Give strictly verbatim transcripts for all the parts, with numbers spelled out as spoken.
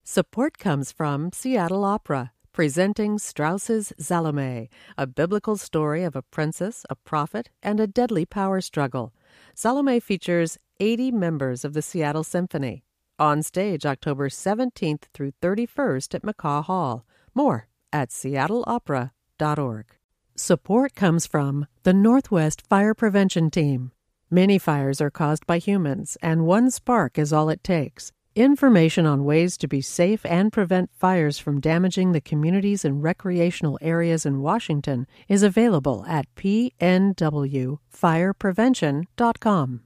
Support comes from Seattle Opera, presenting Strauss's Salome, a biblical story of a princess, a prophet, and a deadly power struggle. Salome features eighty members of the Seattle Symphony. On stage October seventeenth through thirty-first at McCaw Hall. More at seattle opera dot org. Support comes from the Northwest Fire Prevention Team. Many fires are caused by humans, and one spark is all it takes. Information on ways to be safe and prevent fires from damaging the communities and recreational areas in Washington is available at p n w fire prevention dot com.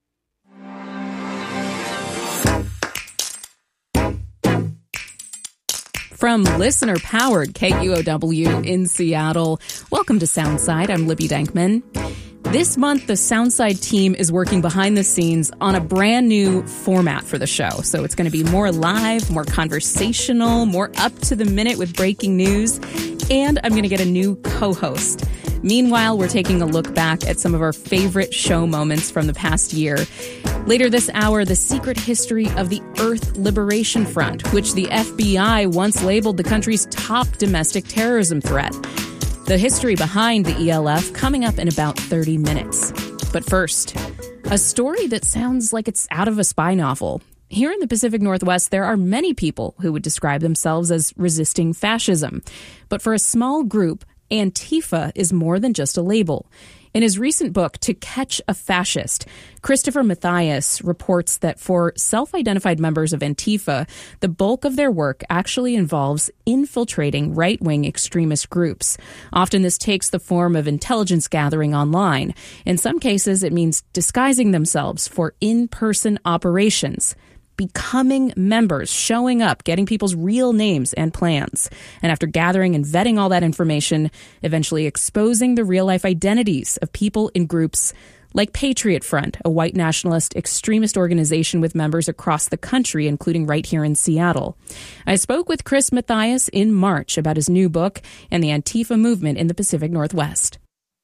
From listener-powered K U O W in Seattle, welcome to Soundside. I'm Libby Dankman. This month, the Soundside team is working behind the scenes on a brand new format for the show. So it's going to be more live, more conversational, more up to the minute with breaking news. And I'm going to get a new co-host. Meanwhile, we're taking a look back at some of our favorite show moments from the past year. Later this hour, the secret history of the Earth Liberation Front, which the F B I once labeled the country's top domestic terrorism threat. The history behind the E L F coming up in about thirty minutes. But first, a story that sounds like it's out of a spy novel. Here in the Pacific Northwest, there are many people who would describe themselves as resisting fascism. But for a small group, Antifa is more than just a label. In his recent book, To Catch a Fascist, Christopher Mathias reports that for self-identified members of Antifa, the bulk of their work actually involves infiltrating right-wing extremist groups. Often this takes the form of intelligence gathering online. In some cases, it means disguising themselves for in-person operations. Becoming members, showing up, getting people's real names and plans. And after gathering and vetting all that information, eventually exposing the real-life identities of people in groups like Patriot Front, a white nationalist extremist organization with members across the country, including right here in Seattle. I spoke with Chris Mathias in March about his new book and the Antifa movement in the Pacific Northwest.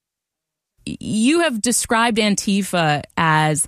You have described Antifa as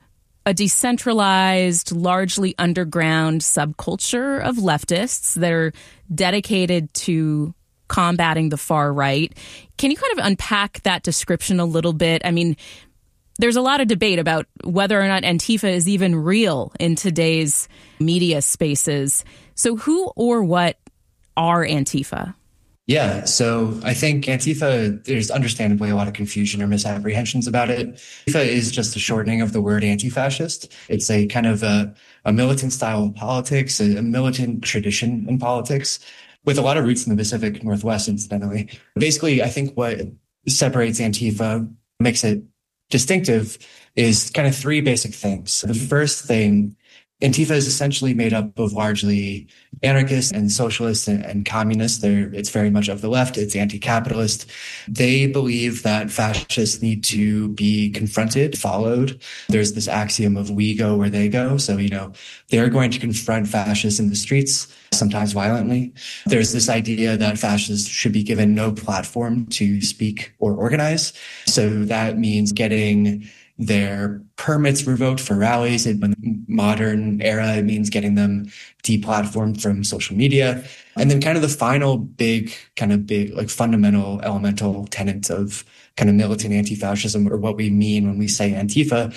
a decentralized, largely underground subculture of leftists that are dedicated to combating the far right. Can you kind of unpack that description a little bit? I mean, there's a lot of debate about whether or not Antifa is even real in today's media spaces. So who or what are Antifa? Yeah, so I think Antifa, there's understandably a lot of confusion or misapprehensions about it. Antifa is just a shortening of the word anti-fascist. It's a kind of a, a militant style of politics, a, a militant tradition in politics, with a lot of roots in the Pacific Northwest, incidentally. Basically, I think what separates Antifa, makes it distinctive, is kind of three basic things. The first thing, Antifa is essentially made up of largely anarchists and socialists and, and communists. They're, it's very much of the left. It's anti-capitalist. They believe that fascists need to be confronted, followed. There's this axiom of we go where they go. So, you know, they're going to confront fascists in the streets, sometimes violently. There's this idea that fascists should be given no platform to speak or organize. So that means getting their permits revoked for rallies. In the modern era, it means getting them deplatformed from social media. And then kind of the final big, kind of big, like fundamental, elemental tenet of kind of militant anti-fascism, or what we mean when we say Antifa,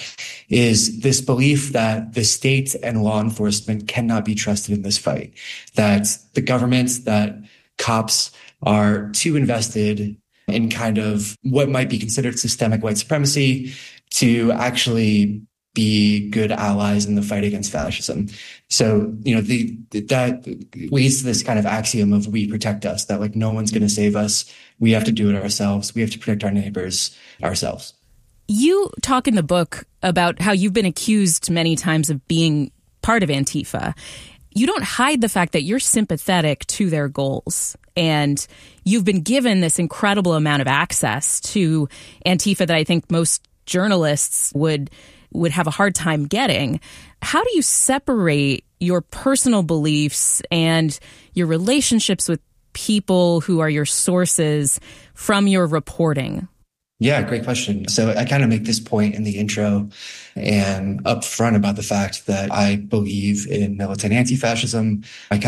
is this belief that the state and law enforcement cannot be trusted in this fight, that the government, that cops are too invested in kind of what might be considered systemic white supremacy to actually be good allies in the fight against fascism. So, you know, the, that leads to this kind of axiom of we protect us, that like no one's going to save us. We have to do it ourselves. We have to protect our neighbors ourselves. You talk in the book about how you've been accused many times of being part of Antifa. You don't hide the fact that you're sympathetic to their goals. And you've been given this incredible amount of access to Antifa that I think most journalists would would have a hard time getting. How do you separate your personal beliefs and your relationships with people who are your sources from your reporting? Yeah, great question. So I kind of make this point in the intro and upfront about the fact that I believe in militant anti-fascism. I kind